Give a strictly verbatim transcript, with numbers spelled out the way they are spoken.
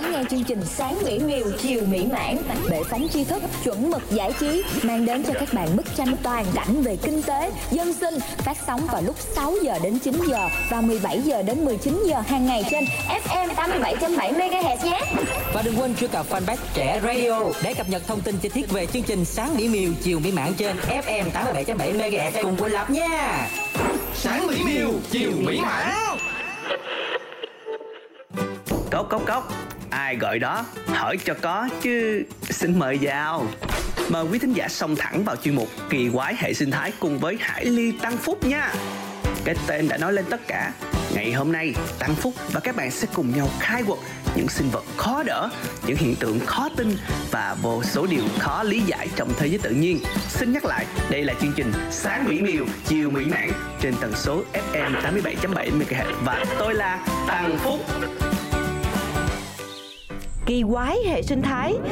đón nghe chương trình Sáng mỹ miều, chiều mỹ mãn, bệ phóng tri thức, chuẩn mực giải trí, mang đến cho các bạn bức tranh toàn cảnh về kinh tế, dân sinh, phát sóng vào lúc sáu giờ đến chín giờ và mười bảy giờ đến mười chín giờ hàng ngày trên ép em tám mươi bảy chấm bảy mê ga héc nhé. Và đừng quên truy cập fanpage Trẻ Radio để cập nhật thông tin chi tiết về chương trình Sáng mỹ miều, chiều mỹ mãn trên ép em tám mươi bảy chấm bảy mê ga héc cùng Quỳnh Lập nha. Sáng mỹ miều, chiều mỹ mãn. Cốc cốc cốc, ai gọi đó, hỏi cho có chứ. Xin mời vào. Mời quý thính giả xông thẳng vào chuyên mục Kỳ quái hệ sinh thái cùng với Hải Ly Tăng Phúc nha. Cái tên đã nói lên tất cả. Ngày hôm nay, Tăng Phúc và các bạn sẽ cùng nhau khai quật những sinh vật khó đỡ, những hiện tượng khó tin và vô số điều khó lý giải trong thế giới tự nhiên. Xin nhắc lại, đây là chương trình Sáng mỹ miều, chiều mỹ mãn trên tần số ép em tám mươi bảy chấm bảy mê ga héc và tôi là Tăng Phúc. Kỳ quái hệ sinh thái